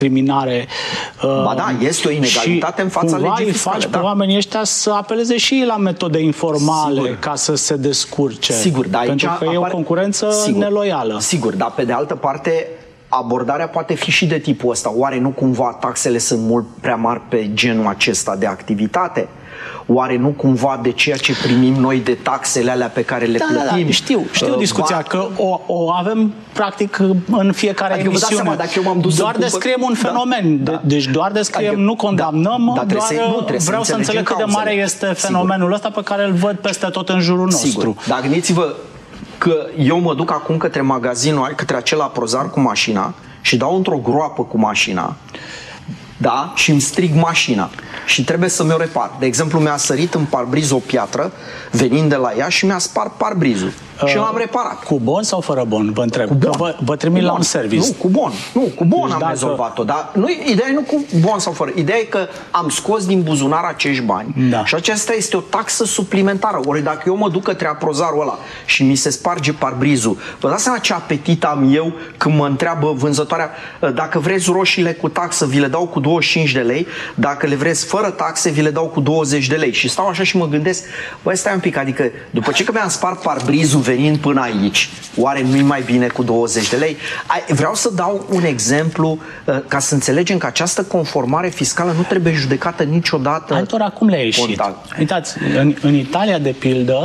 discriminare. Ba da, este o inegalitate în fața legii fiscale. Îi faci pe oamenii ăștia să apeleze și ei la metode informale ca să se descurce. Sigur, dar pentru că e o concurență neloială. Sigur, dar pe de altă parte abordarea poate fi și de tipul ăsta. Oare nu cumva taxele sunt mult prea mari pe genul acesta de activitate? Oare nu cumva de ceea ce primim noi de taxele alea pe care le plătim? Da, știu discuția, că o avem practic în fiecare emisiune. Seama, dacă eu m-am dus doar descriem un fenomen. Deci doar descriem, nu condamnăm, vreau să înțeleg cât de mare este fenomenul ăsta pe care îl văd peste tot în jurul nostru. Sigur. Dar gândiți-vă că eu mă duc acum către magazinul, către acel aprozar cu mașina și dau într-o groapă cu mașina, da? Și îmi strig mașina și trebuie să mi-o repar. De exemplu, mi-a sărit în parbriz o piatră venind de la ea și mi-a spart parbrizul. Și l-am reparat. Cu bon sau fără bon? Vă întreb. Vă trimit la un serviciu. Nu, cu bon. Nu, cu bon am rezolvat-o. Dar ideea e nu cu bon sau fără. Ideea e că am scos din buzunar acești bani. Da. Și aceasta este o taxă suplimentară. Ori dacă eu mă duc către aprozarul ăla și mi se sparge parbrizul, vă dați seama ce apetit am eu când mă întreabă vânzătoarea: dacă vreți roșiile cu taxă, vi le dau cu 25 de lei. Dacă le vreți fără taxe, vi le dau cu 20 de lei. Și stau așa și mă gândesc: băi, stai un pic, adică după ce că mi-am spart parbrizul venind până aici, oare nu-i mai bine cu 20 de lei? Vreau să dau un exemplu ca să înțelegem că această conformare fiscală nu trebuie judecată niciodată. Altora cum le-a ieșit? Uitați, în Italia, de pildă,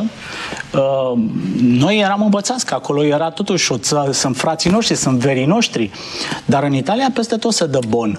noi eram învățați că acolo era totuși sunt frații noștri, sunt verii noștri, dar în Italia peste tot se dă bon.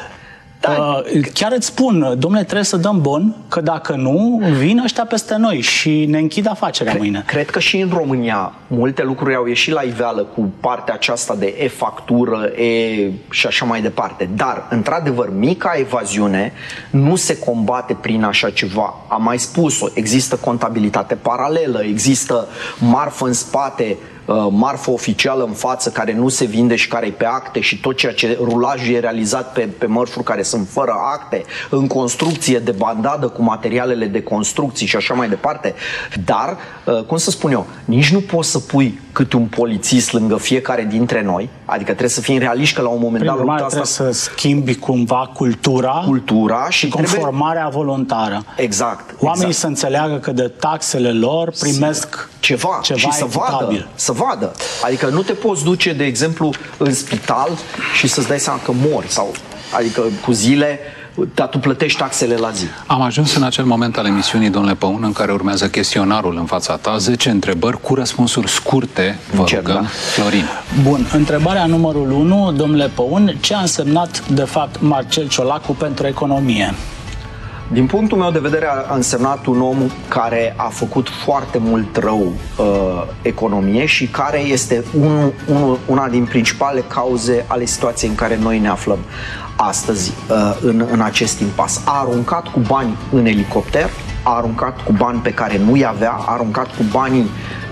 Chiar îți spun, domnule, trebuie să dăm bon, că dacă nu, vin ăștia peste noi și ne închid afacerea mâine. Cred că și în România multe lucruri au ieșit la iveală cu partea aceasta de e-factură, și așa mai departe. Dar, într-adevăr, mica evaziune nu se combate prin așa ceva. Am mai spus-o, există contabilitate paralelă, există marfă în spate, marfă oficială în față care nu se vinde și care e pe acte, și tot ceea ce rulajul e realizat pe mărfuri care sunt fără acte, în construcție, de bandadă cu materialele de construcții și așa mai departe. Dar, cum să spun eu, nici nu poți să pui câte un polițist lângă fiecare dintre noi, adică trebuie să fim realiști că la un moment dat trebuie să schimbi cumva cultura și conformarea voluntară. Exact. Oamenii să înțeleagă că de taxele lor primesc ceva și să vadă. Adică nu te poți duce, de exemplu, în spital și să-ți dai seama că mori, sau, adică cu zile, dar tu plătești taxele la zi. Am ajuns în acel moment al emisiunii, domnule Păun, în care urmează chestionarul în fața ta, 10 întrebări cu răspunsuri scurte, vă rugăm, Florin. Bun, întrebarea numărul 1, domnule Păun: ce a însemnat de fapt Marcel Ciolacu pentru economie? Din punctul meu de vedere, a însemnat un om care a făcut foarte mult rău economie și care este una din principalele cauze ale situației în care noi ne aflăm astăzi în acest impas. A aruncat cu bani în elicopter, a aruncat cu bani pe care nu-i avea, a aruncat cu banii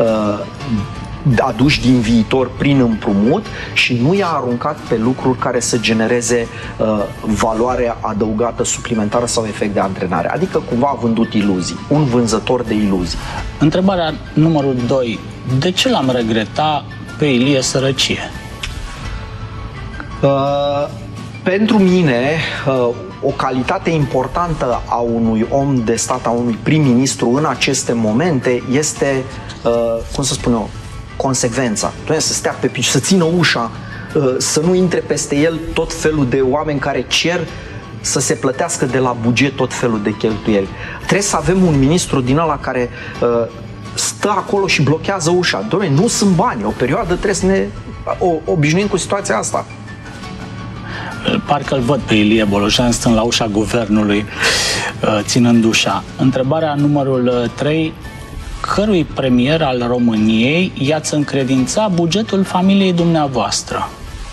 aduși din viitor prin împrumut și nu i-a aruncat pe lucruri care să genereze valoare adăugată suplimentară sau efect de antrenare. Adică cumva a vândut iluzii. Un vânzător de iluzii. Întrebarea numărul 2. De ce l-am regretat pe Ilie Sărăcie? Pentru mine, o calitate importantă a unui om de stat, a unui prim-ministru în aceste momente este, cum să spun eu, consecvența. Trebuie să stea pe picior, să țină ușa, să nu intre peste el tot felul de oameni care cer să se plătească de la buget tot felul de cheltuieli. Trebuie să avem un ministru din ăla care stă acolo și blochează ușa. Doamne, nu sunt bani, o perioadă trebuie să ne obișnuim cu situația asta. Parcă îl văd pe Ilie Bolojan stând la ușa guvernului, ținând ușa. Întrebarea numărul 3. Cărui premier al României i-ați încredința bugetul familiei dumneavoastră?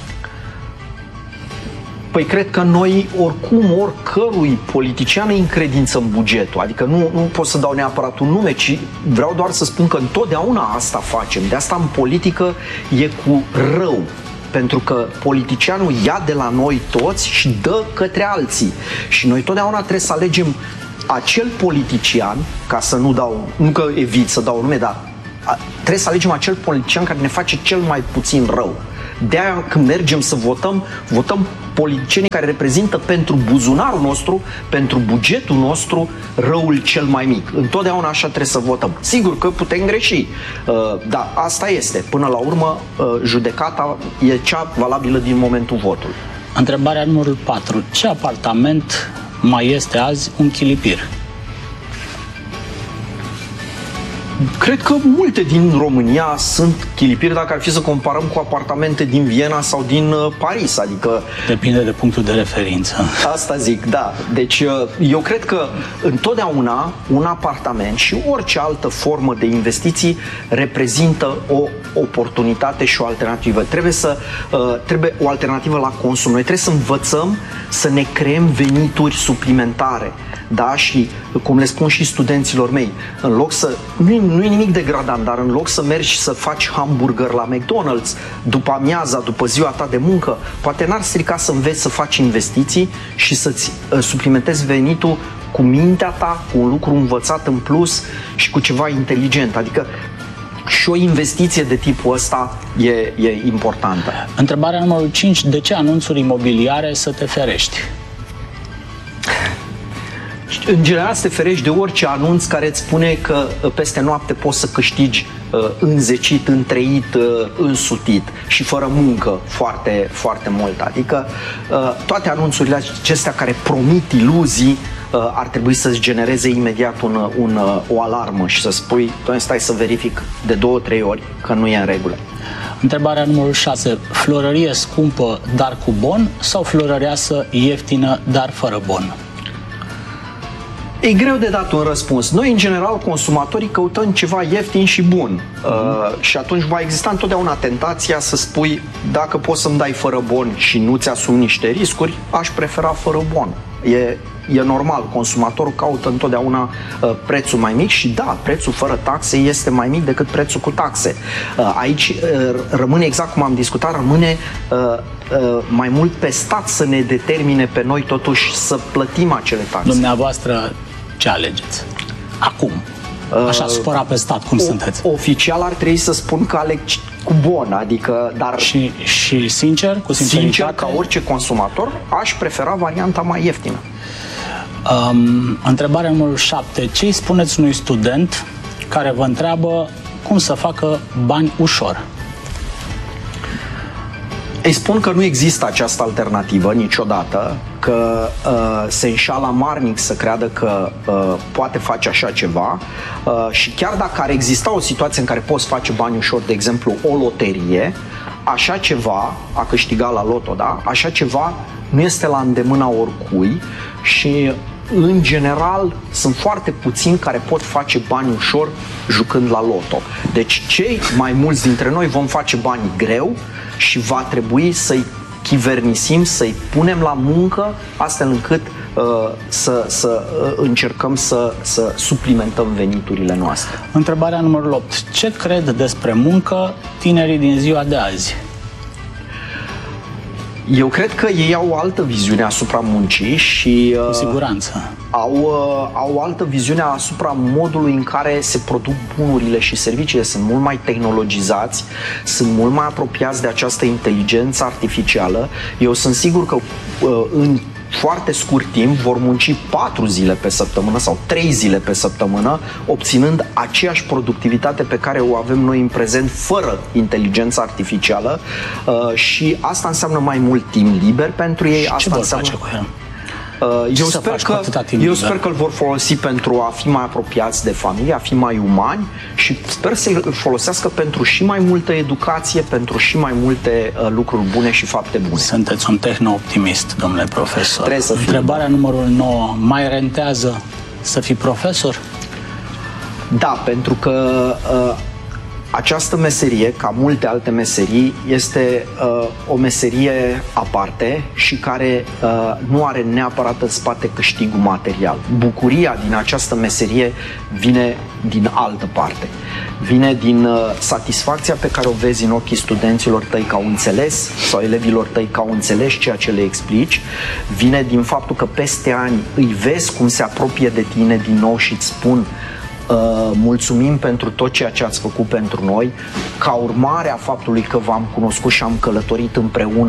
Păi cred că noi oricărui politician îi încredințăm bugetul. Adică nu pot să dau neapărat un nume, ci vreau doar să spun că întotdeauna asta facem. De asta în politică e cu rău. Pentru că politicianul ia de la noi toți și dă către alții. Și noi totdeauna trebuie să alegem acel politician, ca să nu că evit să dau nume, dar trebuie să alegem acel politician care ne face cel mai puțin rău. De-aia când mergem să votăm politicienii care reprezintă pentru buzunarul nostru, pentru bugetul nostru, răul cel mai mic. Întotdeauna așa trebuie să votăm. Sigur că putem greși, dar asta este. Până la urmă, judecata e cea valabilă din momentul votului. Întrebarea numărul 4. Ce apartament mai este azi un chilipir? Cred că multe din România sunt chilipiri dacă ar fi să comparăm cu apartamente din Viena sau din Paris, adică... Depinde de punctul de referință. Asta zic, da. Deci eu cred că întotdeauna un apartament și orice altă formă de investiții reprezintă o oportunitate și o alternativă. Trebuie o alternativă la consum. Noi trebuie să învățăm să ne creăm venituri suplimentare. Da? Și cum le spun și studenților mei, în loc să... Nu e nimic degradant, dar în loc să mergi să faci hamburger la McDonald's după amiaza, după ziua ta de muncă, poate n-ar strica să înveți să faci investiții și să-ți suplimentezi venitul cu mintea ta, cu un lucru învățat în plus și cu ceva inteligent. Adică și o investiție de tipul ăsta e importantă. Întrebarea numărul 5. De ce anunțuri imobiliare să te ferești? În general să te ferești de orice anunț care îți spune că peste noapte poți să câștigi înzecit, întreit, însutit și fără muncă foarte, foarte mult. Adică toate anunțurile acestea care promit iluzii ar trebui să-ți genereze imediat o alarmă și să spui, stai să verific de 2-3 ori că nu e în regulă. Întrebarea numărul 6. Florărie scumpă, dar cu bon, sau florăreasă ieftină, dar fără bon? E greu de dat un răspuns. Noi, în general, consumatorii căutăm ceva ieftin și bun. Și atunci va exista întotdeauna tentația să spui, dacă poți să-mi dai fără bon și nu-ți asumi niște riscuri, aș prefera fără bon. E normal, consumatorul caută întotdeauna prețul mai mic și da, prețul fără taxe este mai mic decât prețul cu taxe. Aici rămâne, exact cum am discutat, rămâne mai mult pe stat să ne determine pe noi totuși să plătim acele taxe. Dumneavoastră ce alegeți? Acum. Așa, supărat pe stat, cum sunteți? Oficial ar trebui să spun că aleg cu bon, adică, dar... Și sincer, cu sinceritate? Sincer, ca orice consumator, aș prefera varianta mai ieftină. Întrebarea numărul 7. Ce îi spuneți unui student care vă întreabă cum să facă bani ușor? Îi spun că nu există această alternativă niciodată, că se înșală amarnic să creadă că poate face așa ceva și chiar dacă ar exista o situație în care poți face bani ușor, de exemplu o loterie, așa ceva, a câștigat la loto, da? Așa ceva nu este la îndemâna oricui și în general sunt foarte puțini care pot face bani ușor jucând la loto. Deci cei mai mulți dintre noi vom face bani greu și va trebui să-i chivernisim, să-i punem la muncă astfel încât să încercăm să suplimentăm veniturile noastre. Întrebarea numărul 8. Ce cred despre muncă tinerii din ziua de azi? Eu cred că ei au o altă viziune asupra muncii și cu siguranță au o altă viziune asupra modului în care se produc bunurile și serviciile. Sunt mult mai tehnologizați, sunt mult mai apropiați de această inteligență artificială. Eu sunt sigur că în foarte scurt timp vor munci 4 zile pe săptămână sau 3 zile pe săptămână, obținând aceeași productivitate pe care o avem noi în prezent fără inteligența artificială și asta înseamnă mai mult timp liber pentru ei. Și asta ce înseamnă... face cu el? Eu sper că îl vor folosi pentru a fi mai apropiați de familie, a fi mai umani și sper să-l folosească pentru și mai multă educație, pentru și mai multe lucruri bune și fapte bune. Sunteți un tehno-optimist, domnule profesor. Trebuie să fim. Întrebarea numărul 9. Mai rentează să fii profesor? Da, pentru că această meserie, ca multe alte meserii, este o meserie aparte și care nu are neapărat în spate câștigul material. Bucuria din această meserie vine din altă parte. Vine din satisfacția pe care o vezi în ochii studenților tăi că au înțeles sau elevilor tăi că au înțeles ceea ce le explici. Vine din faptul că peste ani îi vezi cum se apropie de tine din nou și îți spun mulțumim pentru tot ceea ce ați făcut pentru noi. Ca urmare a faptului că v-am cunoscut și am călătorit împreună,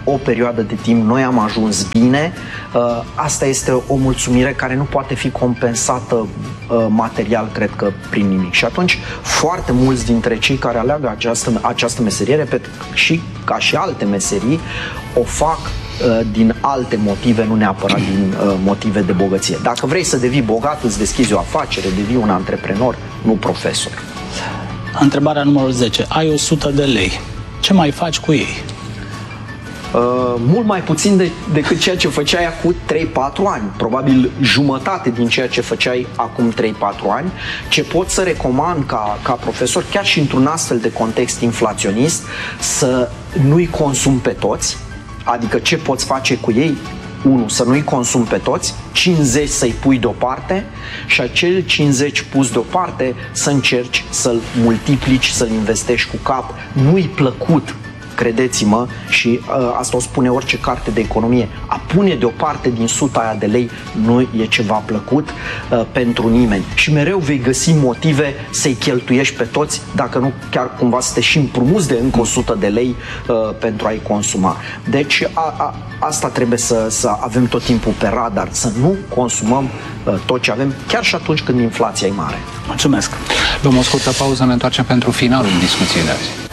o perioadă de timp noi am ajuns bine, asta este o mulțumire care nu poate fi compensată material, cred că, prin nimic. Și atunci, foarte mulți dintre cei care aleagă această meserie, repet, și ca și alte meserii, o fac din alte motive, nu neapărat din motive de bogăție. Dacă vrei să devii bogat, îți deschizi o afacere, devii un antreprenor, nu profesor. Întrebarea numărul 10. Ai 100 de lei. Ce mai faci cu ei? Mult mai puțin decât ceea ce făceai acum 3-4 ani. Probabil jumătate din ceea ce făceai acum 3-4 ani. Ce pot să recomand ca profesor, chiar și într-un astfel de context inflaționist, să nu-i consumi pe toți. Adică ce poți face cu ei? 1. Să nu-i consumi pe toți, 50 să-i pui deoparte și acel 50 pus deoparte să încerci să-l multiplici, să-l investești cu cap. Nu-i plăcut, credeți-mă, și asta o spune orice carte de economie, a pune deoparte din suta aia de lei nu e ceva plăcut pentru nimeni. Și mereu vei găsi motive să-i cheltuiești pe toți, dacă nu chiar cumva să te și împrumuți de încă 100 de lei pentru a-i consuma. Deci asta trebuie să avem tot timpul pe radar, să nu consumăm tot ce avem, chiar și atunci când inflația e mare. Mulțumesc! Luăm o scurtă pauză, ne întoarcem pentru finalul discuției de azi.